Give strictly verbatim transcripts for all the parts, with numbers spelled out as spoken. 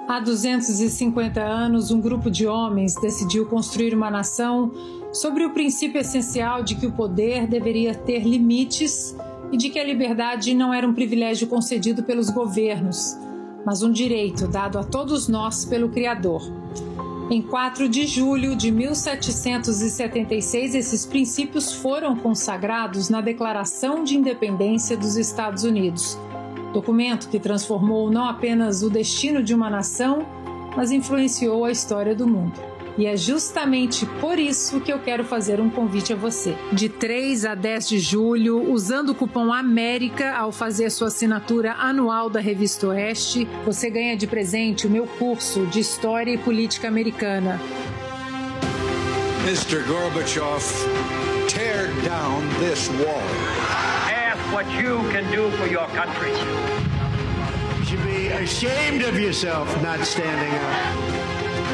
Há duzentos e cinquenta anos, um grupo de homens decidiu construir uma nação sobre o princípio essencial de que o poder deveria ter limites e de que a liberdade não era um privilégio concedido pelos governos, mas um direito dado a todos nós pelo Criador. Em quatro de julho de mil setecentos e setenta e seis, esses princípios foram consagrados na Declaração de Independência dos Estados Unidos, documento que transformou não apenas o destino de uma nação, mas influenciou a história do mundo. E é justamente por isso que eu quero fazer um convite a você. De três a dez de julho, usando o cupom AMÉRICA ao fazer sua assinatura anual da Revista Oeste, você ganha de presente o meu curso de História e Política Americana. mister Gorbachev, tear down this wall. What you can do for your country. You should be ashamed of yourself not standing up.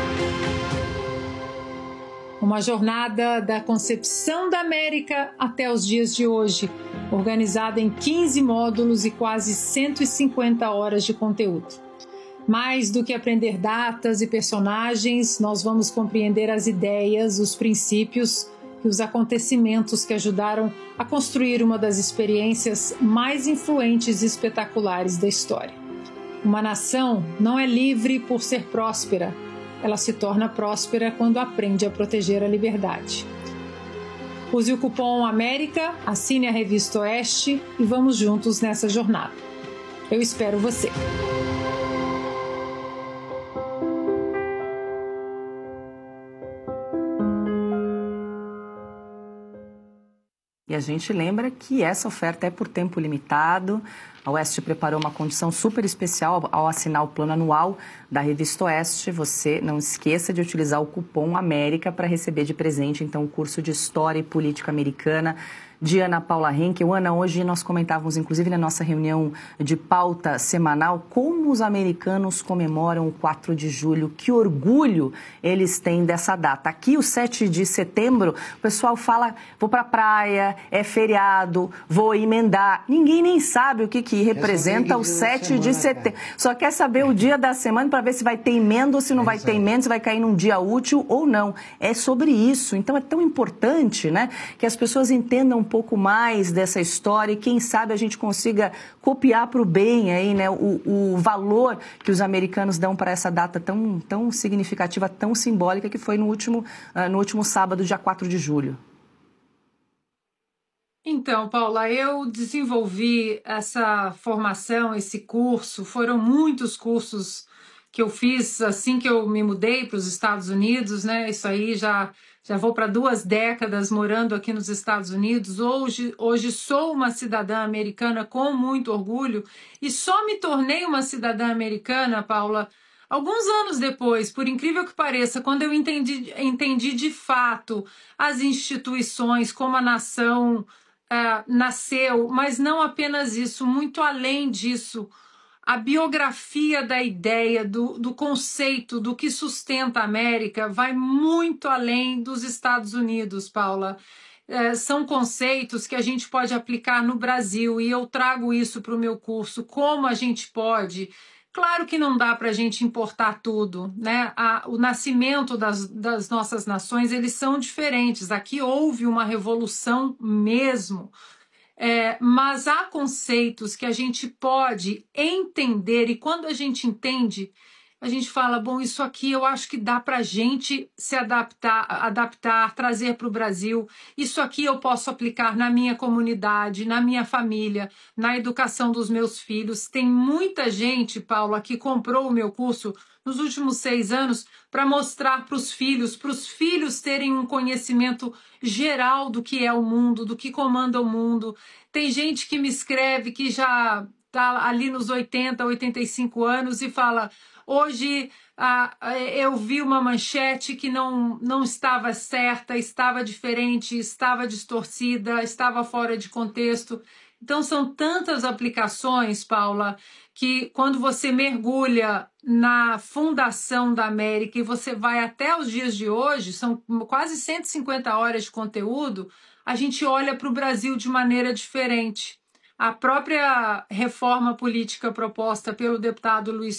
Uma jornada da concepção da América até os dias de hoje, organizada em quinze módulos e quase cento e cinquenta horas de conteúdo. Mais do que aprender datas e personagens, nós vamos compreender as ideias, os princípios e os acontecimentos que ajudaram a construir uma das experiências mais influentes e espetaculares da história. Uma nação não é livre por ser próspera, ela se torna próspera quando aprende a proteger a liberdade. Use o cupom AMÉRICA, assine a Revista Oeste e vamos juntos nessa jornada. Eu espero você! E a gente lembra que essa oferta é por tempo limitado. A Oeste preparou uma condição super especial ao assinar o plano anual da Revista Oeste. Você não esqueça de utilizar o cupom AMÉRICA para receber de presente, então, o curso de História e Política Americana de Ana Paula Henkel. Ana, hoje nós comentávamos, inclusive na nossa reunião de pauta semanal, como os americanos comemoram o quatro de julho, que orgulho eles têm dessa data. Aqui, o sete de setembro, o pessoal fala, vou para a praia, é feriado, vou emendar. Ninguém nem sabe o que, que representa o sete de setembro. Só quer saber o dia da semana para ver se vai ter emenda ou se não vai ter emenda, se vai cair num dia útil ou não. É sobre isso. Então, é tão importante, né, que as pessoas entendam um pouco mais dessa história e quem sabe a gente consiga copiar para o bem aí, né, o, o valor que os americanos dão para essa data tão, tão significativa, tão simbólica que foi no último, uh, no último sábado, dia quatro de julho. Então, Paula, eu desenvolvi essa formação, esse curso, foram muitos cursos que eu fiz assim que eu me mudei para os Estados Unidos, né? Isso aí já, já vou para duas décadas morando aqui nos Estados Unidos. Hoje, hoje sou uma cidadã americana com muito orgulho e só me tornei uma cidadã americana, Paula, alguns anos depois, por incrível que pareça, quando eu entendi, entendi de fato as instituições, como a nação uh, nasceu, mas não apenas isso, muito além disso, a biografia da ideia, do, do conceito, do que sustenta a América, vai muito além dos Estados Unidos, Paula. É, são conceitos que a gente pode aplicar no Brasil e eu trago isso para o meu curso, como a gente pode. Claro que não dá para a gente importar tudo, né? A, o nascimento das, das nossas nações, eles são diferentes. Aqui houve uma revolução mesmo. É, mas há conceitos que a gente pode entender e quando a gente entende, a gente fala, bom, isso aqui eu acho que dá para a gente se adaptar, adaptar, trazer para o Brasil. Isso aqui eu posso aplicar na minha comunidade, na minha família, na educação dos meus filhos. Tem muita gente, Paula, que comprou o meu curso nos últimos seis anos para mostrar para os filhos, para os filhos terem um conhecimento geral do que é o mundo, do que comanda o mundo. Tem gente que me escreve que já está ali nos oitenta, oitenta e cinco anos e fala, hoje ah, eu vi uma manchete que não, não estava certa, estava diferente, estava distorcida, estava fora de contexto. Então, são tantas aplicações, Paula, que quando você mergulha na fundação da América e você vai até os dias de hoje, são quase cento e cinquenta horas de conteúdo, a gente olha para o Brasil de maneira diferente. A própria reforma política proposta pelo deputado Luiz